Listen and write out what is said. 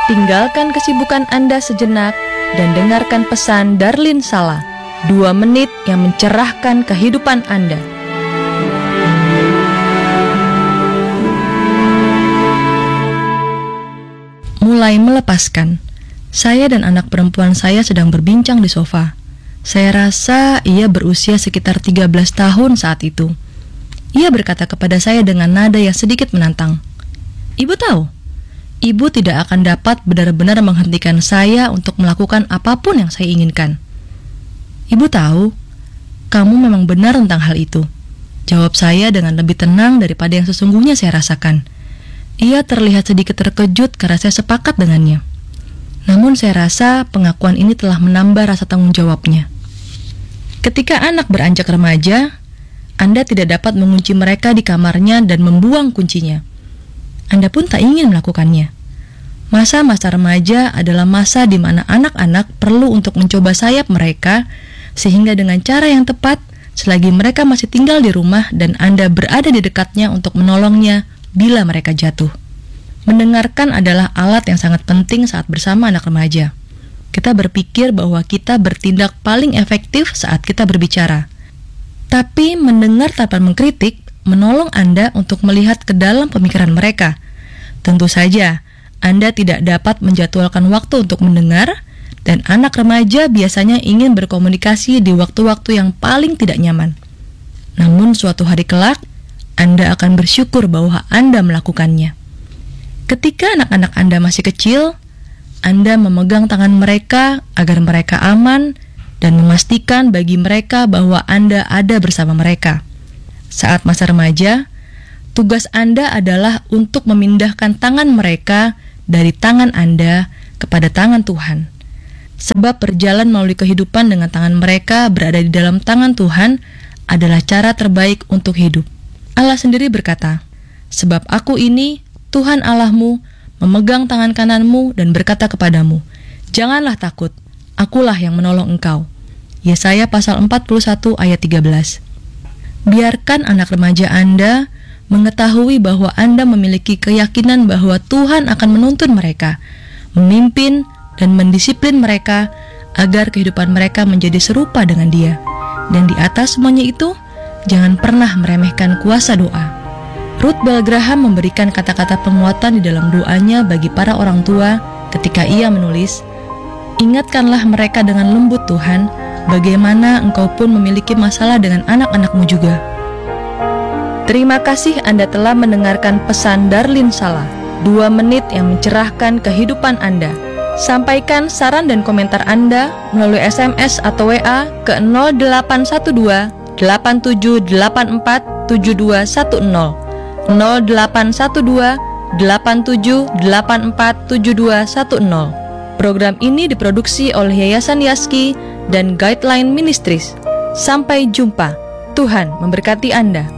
Tinggalkan kesibukan Anda sejenak dan dengarkan pesan Darlin Sala, 2 menit yang mencerahkan kehidupan Anda. Mulai melepaskan. Saya dan anak perempuan saya sedang berbincang di sofa. Saya rasa ia berusia sekitar 13 tahun saat itu. Ia berkata kepada saya dengan nada yang sedikit menantang. Ibu tahu, Ibu tidak akan dapat benar-benar menghentikan saya untuk melakukan apapun yang saya inginkan. Ibu tahu, kamu memang benar tentang hal itu. Jawab saya dengan lebih tenang daripada yang sesungguhnya saya rasakan. Ia terlihat sedikit terkejut karena saya sepakat dengannya. Namun saya rasa pengakuan ini telah menambah rasa tanggung jawabnya. Ketika anak beranjak remaja, Anda tidak dapat mengunci mereka di kamarnya dan membuang kuncinya. Anda pun tak ingin melakukannya. Masa-masa remaja adalah masa di mana anak-anak perlu untuk mencoba sayap mereka, sehingga dengan cara yang tepat, selagi mereka masih tinggal di rumah dan Anda berada di dekatnya untuk menolongnya bila mereka jatuh. Mendengarkan adalah alat yang sangat penting saat bersama anak remaja. Kita berpikir bahwa kita bertindak paling efektif saat kita berbicara. Tapi mendengar tanpa mengkritik menolong Anda untuk melihat ke dalam pemikiran mereka. Tentu saja, Anda tidak dapat menjadwalkan waktu untuk mendengar, dan anak remaja biasanya ingin berkomunikasi di waktu-waktu yang paling tidak nyaman. Namun suatu hari kelak, Anda akan bersyukur bahwa Anda melakukannya. Ketika anak-anak Anda masih kecil, Anda memegang tangan mereka agar mereka aman dan memastikan bagi mereka bahwa Anda ada bersama mereka. Saat masa remaja, tugas Anda adalah untuk memindahkan tangan mereka dari tangan Anda kepada tangan Tuhan. Sebab berjalan melalui kehidupan dengan tangan mereka berada di dalam tangan Tuhan adalah cara terbaik untuk hidup. Allah sendiri berkata, "Sebab aku ini, Tuhan Allahmu, memegang tangan kananmu dan berkata kepadamu, janganlah takut, akulah yang menolong engkau." Yesaya pasal 41 ayat 13. Biarkan anak remaja Anda mengetahui bahwa Anda memiliki keyakinan bahwa Tuhan akan menuntun mereka, memimpin dan mendisiplin mereka agar kehidupan mereka menjadi serupa dengan Dia. Dan di atas semuanya itu, jangan pernah meremehkan kuasa doa. Ruth Bell Graham memberikan kata-kata penguatan di dalam doanya bagi para orang tua ketika ia menulis, "Ingatkanlah mereka dengan lembut Tuhan, bagaimana engkau pun memiliki masalah dengan anak-anakmu juga." Terima kasih Anda telah mendengarkan pesan Darlin Sala, 2 menit yang mencerahkan kehidupan Anda. Sampaikan saran dan komentar Anda melalui SMS atau WA ke 0812 8784 7210, 0812 8784 7210. Program ini diproduksi oleh Yayasan Yaski dan Guideline Ministries. Sampai jumpa. Tuhan memberkati Anda.